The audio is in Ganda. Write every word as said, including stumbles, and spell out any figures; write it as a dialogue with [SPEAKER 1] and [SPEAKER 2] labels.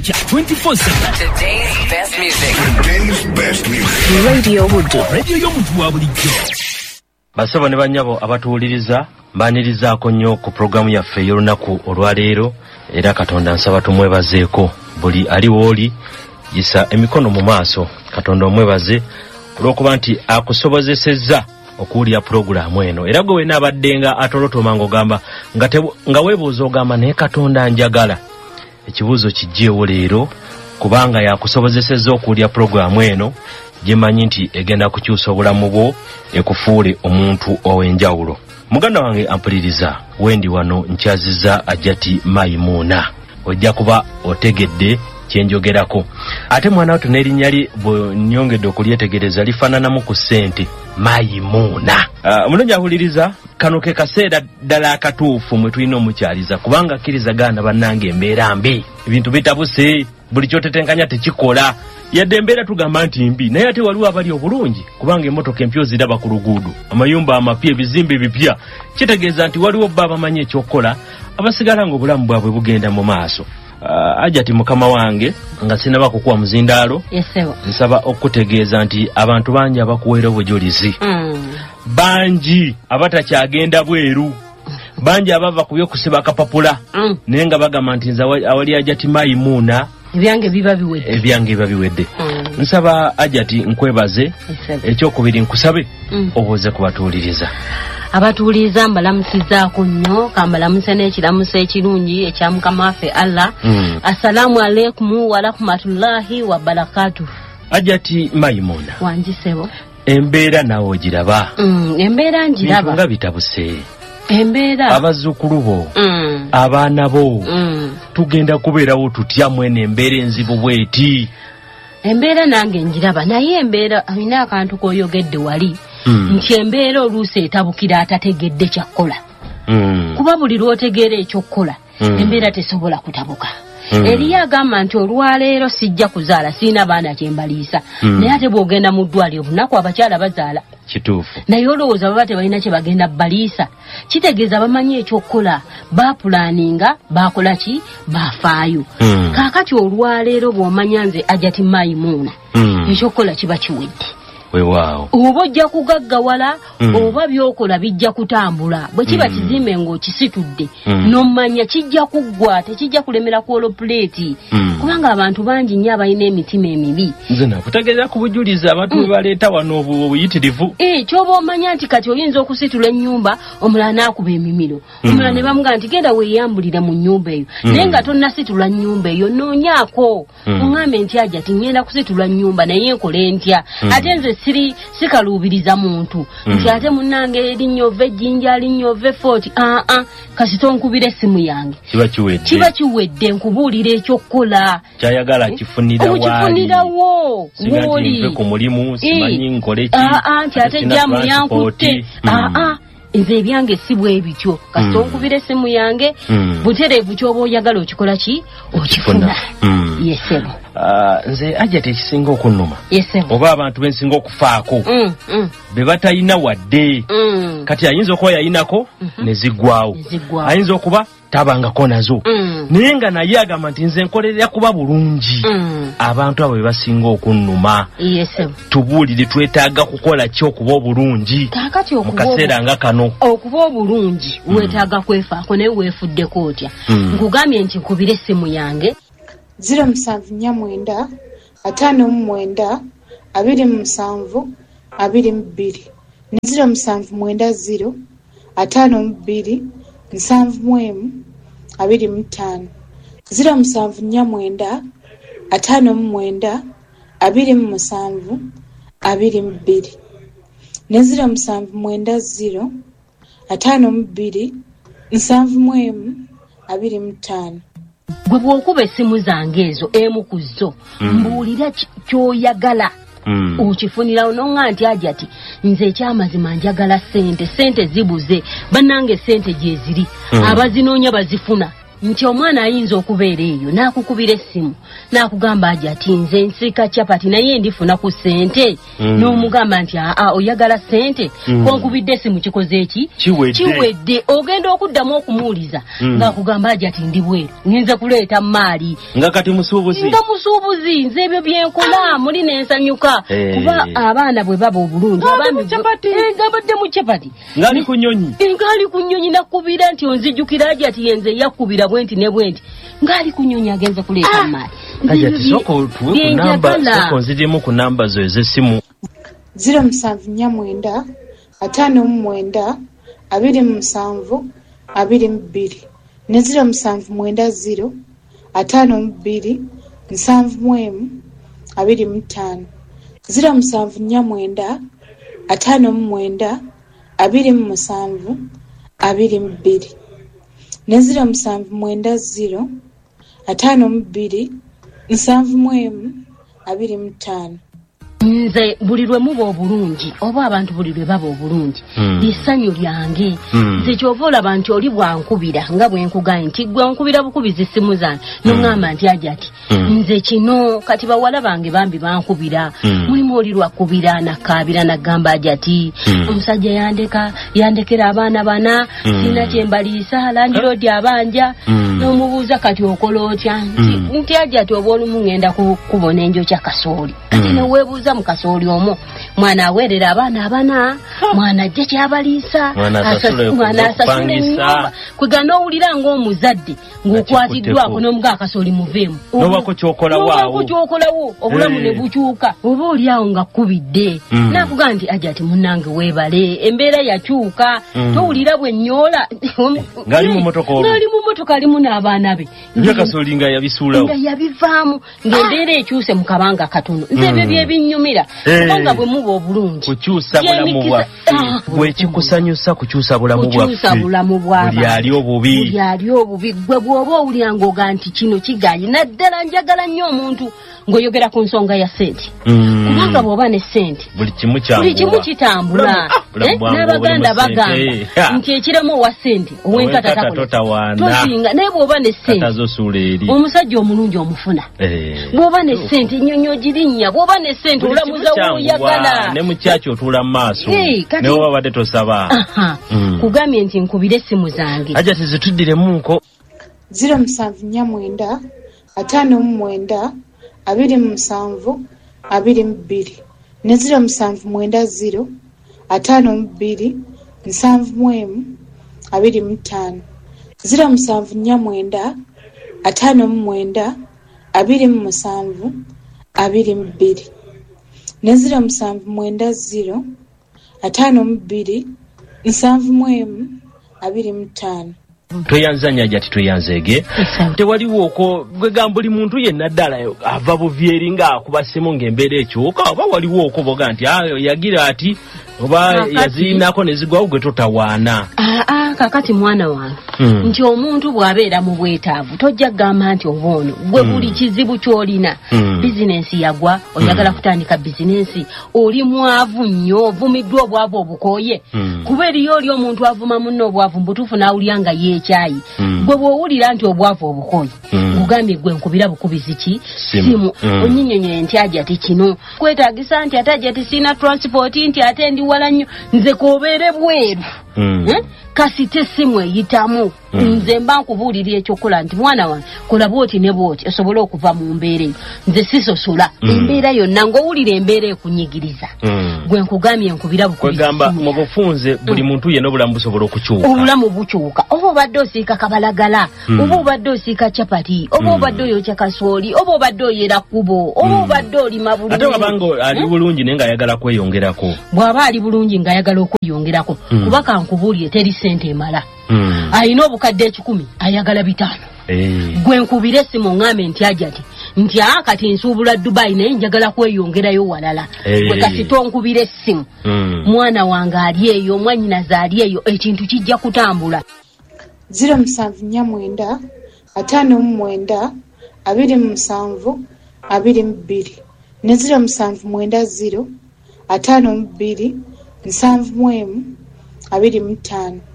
[SPEAKER 1] twenty-four seven.
[SPEAKER 2] Today's best music.
[SPEAKER 3] Today's best music.
[SPEAKER 1] Radio Wood. Radio y'omuntu wa bulijjo.
[SPEAKER 4] Basaba ne banyabo abatuuliriza mbanirizaako nnyo ku programu yaffe y'olunaku olwaleero era Katonda nsaba tumwebazeeko buli ali wooli yisa emikono mu maaso Katonda omwebaze olw'okuba nti akusobozesezza okuwulira programu eno era gwe wena abaddenga atolotoma ng'ogamba nga, nga weebuuza ogamba naye Katonda njagala ekibuuzo kijjeewo leero kubanga yakusobozesezza okuwulira programu eno gyemanyi nti egenda kukyusa obulamu bwo ekufuule omuntu ow'enjawulo. Muganda wange ampuliriza wendi wano nkyazizza Ajati Maimuna ojja kuba otegedde kyenjogerako ate mwana wato n'erinnya lye bwe nnyongedde okulyetegereza lifaananamu ku ssente Maimuna. Uh, mulungi ahuliriza kano ke kaseera ddala akatuufu mwe tulina omukyaliza kubanga kkiriza gaana bannange embeera mbi ebintu bitabuse buli kyotetenkanya tekikola yadde embeera tugamba nti mbi naye ate waliwo abali obulungi kubanga emmotoka empyo ziraba ku luguudo amayumba amapya ebizimbe bipya kitegeeza nti waliwo bba abamanyi ekyokukola abasigala ng'obulamu bwabwe bugenda mu maaso. Uh, Ajati mukama wange nga sinaba kukuwa muzindaalo
[SPEAKER 5] yesewo
[SPEAKER 4] nsaba okutegeeza nti abantu bangi abakuweera obujulizi
[SPEAKER 5] mm.
[SPEAKER 4] bangi abatakyagenda bweru bangi abava ku by'okusiba akapapula mm. naye nga bagamba nti nze awali Ajati Maimuna
[SPEAKER 5] ebyange biba biwedde
[SPEAKER 4] ebyange biba biwedde mm. nsaba Ajati nkwebaze ekyokubiri nkusabe mm. obuuze kubatuuliriza
[SPEAKER 5] abatuuliriza mbalamusizaako nnyo kambalamusa n'ekiramuso ekirungi ekya mukama waffe Allah mm. assalamu alaikum wa rahmatullahi wa barakatuh.
[SPEAKER 4] Ajati Maimuna
[SPEAKER 5] wanjisebo
[SPEAKER 4] embeera nawe ogiraba
[SPEAKER 5] mm. embeera njiraba
[SPEAKER 4] nga bitabuse
[SPEAKER 5] embeera
[SPEAKER 4] abazzukulu bo
[SPEAKER 5] mm.
[SPEAKER 4] abaana bo
[SPEAKER 5] mm.
[SPEAKER 4] tugenda kubeerawo tutya mwene embeera enzibu bweti
[SPEAKER 5] embeera nange njiraba naye embeera alina akantu koyogedde wali mm. nti embeera oluusi etabukira atategedde kyakkola mm. kuba buli lw'otegeera ekyokkola mm. embeera tesobola kutabuka mm. eriyo agamba nti olwaleero sijja kuzaala siina baana kyembaliisa mm. naye ate bw'ogenda mu ddwaliro bunaku abakyala bazaala
[SPEAKER 4] kituufu
[SPEAKER 5] naye olowooza baba tebalina kye bagenda baliisa kitegeeza bamanyi ekyokkola baapulaaninga baakola ki baafaayo mm. kaakati olwaleero bw'omanya nze Ajati Maimuna mm. ekyokkola kiba kiwedde
[SPEAKER 4] weewaawo
[SPEAKER 5] oba ojja kugaggawala mm. oba byokola bijja kutambula bwe kiba mm. kizimbe ng'okisitudde mm. n'omanya kijja kuggwa tekijja kulemera ku olopuleeti mm. kubanga abantu bangi nnyo abalina emitima emibi
[SPEAKER 4] nze nakutegeeza ku bujulizi abantu bwe mm. baleeta wano obuyitirivu
[SPEAKER 5] eh ky'oba omanya nti kati oyinza okusitula ennyumba omulala n'akuba emimiro mm. omulala ne bamugamba nti genda weeyambulire mu nnyumba eyo mm. naye nga tonnasitula nnyumba eyo noonyaako mm. oŋŋambe nti Ajati ngenda kusitula nnyumba naye nkole ntya mm. ate nze siri sikaluubiriza muntu mm. nti ate munnange erinnya ove ejjinja linnya ove footi aa ah, kasito nkubira essimu yange
[SPEAKER 4] kiba kiwedde
[SPEAKER 5] kiba kiwedde nkubuulira ekyokkola
[SPEAKER 4] kyayagala kifunira waali
[SPEAKER 5] okifuniirawo
[SPEAKER 4] woli ku mulimu simanyi nkole ki
[SPEAKER 5] aa nti ate jjamu yankutte aa nze ebyange si bwe bityo kasito mm. nkubira essimu yange mm. butereevu ky'oba oyagala okikola ki okifuna
[SPEAKER 4] mm.
[SPEAKER 5] yesebo
[SPEAKER 4] uh, nze Ajati ekisinga okunnuma
[SPEAKER 5] yesebo
[SPEAKER 4] oba abantu bensinga okufaako
[SPEAKER 5] mm. mm.
[SPEAKER 4] be batalina wadde
[SPEAKER 5] mm.
[SPEAKER 4] kati ayinza okuba yayinako mm-hmm. ne ziggwawo ayinza okuba tabangako nazo mm. naye nga naye agamba nti nze nkolerera kuba bulungi mm. abantu abo be basinga okunnuma
[SPEAKER 5] yesebo
[SPEAKER 4] tubuulire twetaaga kukola ki okuba obulungi mu kaseera nga kano
[SPEAKER 5] okuba obulungi mm. weetaaga kwefaako naye weefuddeko otya mm. nkugambye nti nkubira essimu yange
[SPEAKER 6] ziro musanvu nnya mwenda ataano mu mwenda abiri mu musanvu abiri mu bbiri ne ziro musanvu mwenda ziro ataano mu bbiri nsanvu mu emu abiri mu ttaano ziro musanvu nnya mwenda ataano mu mwenda abiri mu musanvu abiri mu bbiri ne ziro musanvu mwenda ziro ataano mu bbiri nsanvu mu emu abiri mu ttaano.
[SPEAKER 5] Gwe bw'okuba essimu zange ezo emu ku zo mm. mbuulira ky'oyagala mm. okifunira ononga nti Ajati nze ekyamazima njagala ssente ssente zibuze bannange ssente gye ziri mm. abazinoonya bazifuna nti omwana ayinza okubeera eyo n'akukubira essimu n'akugamba aja ati nze nsika capati naye ndifuna ku ssente mm. n'omugamba nti aa oyagala ssente mm. konkubidde essimu kikoze eki kiwedde ogenda okuddamu okumuwuliza mm. ng'akugamba aja ati ndi bweru ngenze kuleeta maali
[SPEAKER 4] nga kati musuubuzi
[SPEAKER 5] nga musuubuzi nze ebyo byenkola muli n'ensanyuka hey. Kuba abaana bwe baba obulungi ngabadde mu capati
[SPEAKER 4] ngali ku nnyonyi
[SPEAKER 5] ngali ku nnyonyi nakubira nti onzijjukira aja ati yenze yakubira bwenti ne bwenti ngali ku nnyonyi agenze kuleeta maali
[SPEAKER 4] kati soko tuwe ku namba soko nzirimu ku namba zo ez'essimu
[SPEAKER 6] ziro musanvu nnya mwenda ataano mu mwenda abiri mu musanvu abiri mu bbiri ne ziro musanvu mwenda ziro ataano mu bbiri nsanvu mu emu abiri mu ttaano ziro musanvu nnya mwenda ataano mu mwenda abiri mu musanvu abiri mu bbiri ne ziro musanvu mwenda ziro ataano mu bbiri nsanvu mu emu abiri mu ttaano nze buli lwe muba obulungi oba abantu buli lwe baba obulungi lissanyu lyange nze kyova olaba nti oli bwankubira nga bwenkugaye nti gwe nkubira bukubizi ssimu zange noŋŋamba nti aja ati nze kino kati bawala bange bambi bankubira mulimu oli lwakubira nakaabira nagamba aja ati omusajja yandeka yandekera abaana bana sirina kyembaliisa landiroodi abanja n'omubuuza kati okola otya nti aja ati oba olumu ŋŋenda kubona enjokya kasooli kati neweebuuza mu kasooli omwo mwana aweerera abaana abana mwana ajja kyabaliisa mwana asasula ennyumba kwega n'owulira ng'omuzadde ng'okwatiddwako n'omugaa kasooli muveemu
[SPEAKER 4] nobako kyokola waawo
[SPEAKER 6] kyokolawo obulamu ne bukyuka oba oli awo nga kkubidde nakugaa nti aja ati munnange weebale embeera yakyuka towulira bwe nnyoola
[SPEAKER 4] ng'ali mu motoka olwo
[SPEAKER 6] ng'ali mu motoka alimu n'abaana be
[SPEAKER 4] nja kasooli nga yabisuulawo
[SPEAKER 6] nga yabivaamu ng'embeera ekyuse mu kabanga katono nze ebyo byebinyumira kubanga bwe muba obulungi
[SPEAKER 4] kukyusa bulamu bwaffe bwe kikusanyusa kukyusa bulamu bwaffe buli ali obubi
[SPEAKER 6] buli ali obubi gwe bw'oba owulira ng'oga nti kino kigaanye naddala njagala nnyo omuntu ng'oyogera ku nsonga ya ssente kubanga bw'oba ne ssente
[SPEAKER 4] buli kimu
[SPEAKER 6] buli kimu kitambula n'abaganda bagamba nti ekiremu owa ssente ow'enkata tozinga naye bw'oba ne ssente omusajja omulungi omufuna bw'oba ne ssente ennyonyi ogirinnya bw'oba ne ssente olamuza w'oyagala
[SPEAKER 4] ne mu kyaki otuula mu maaso ne woba badde tosaba
[SPEAKER 6] kugambye nti nkubire essimu zange
[SPEAKER 4] aja tizituddiremunko
[SPEAKER 6] ziro musanvu nnya mwenda ataano mu mwenda abiri mu musanvu abiri mu bbiri ne ziro musanvu mwenda ziro ataano mu bbiri nsanvu mu emu abiri mu ttaano ziro musanvu nnya mwenda ataano mu mwenda abiri mu musanvu abiri mu bbiri ne ziro musanvu mwenda ziro ataano mu bbiri nsanvu mu emu abiri mu ttaano
[SPEAKER 4] tweyanzanya jati tweyanzege tewaliwo oko gwegamba buli muntu yenna ddala ava buvyeri nga akubasemu ng'embeera ekyuka oba waliwo oko boga nti ayo yagira ati oba yazirinako nezigwawo gwe totawaana
[SPEAKER 6] aa kakati mwana wange hmm. nti omuntu bw'abeera mu bwetaavu tojja kugamba nti oba ono gwe buli hmm. kizibu ky'olina hmm. bizinensi yagwa oyagala hmm. kutandika bizinensi oli mwavu nnyo ovumiddwa obwavu obukooye hmm. kuba eriyo oli omuntu avuma munno obwavu mbutuufu n'awulira nga yeekyayi hmm. gwe bw'owulira nti obwavu obukooye hmm. ngugambye gwe nkubira bukubizi ki simu hmm. onnyinyonyoye nti aja ati kino kwetaagisa nti ate aja ati sina transport nti ate ndi wala nnyo nze koobeere bweru mm. eh? kasite essimu eyitamu mm. nze mba nkubuulira ekyokola nti mwana wange kola bwoti ne bwoti osobole okuva mu mbeera eyo nze sisosola mm. embeera yonna ng'owulira embeera ekunyigiriza mm. gwe nkugambye nkubira
[SPEAKER 4] bukwegamba mu bufunze buli muntu yenna obulamu busobola okukyuka
[SPEAKER 6] obulamu bukyuka oba obadde osiika kabalagala mm. oba obadde osiika capati oba mm. obadde oyokya kasooli oba obadde oyera kkubo oba mm. obadde olima bulungi
[SPEAKER 4] ate wabanga ali bulungi naye ng'ayagala kweyongerako
[SPEAKER 6] bw'aba ali bulungi ng'ayagala okweyongerako mm. kuba kankubuulire teri ssente emala mm. ayina obukadde ekikumi ayagala bitaano hey. gwe nkubire essimu ŋŋambe nti aja ati nti aa kati nsuubula Dubai naye njagala kweyongerayo walala hey. gwe kasi tonkubire essimu mm. mwana wange ali eyo mwannyinaze ali eyo ekintu kijja kutambula ziro musanvu nnya mwenda ataano mu mwenda abiri mu musanvu abiri mu bbiri ne ziro musanvu mwenda ziro ataano mu bbiri nsanvu mu emu abiri mu ttaano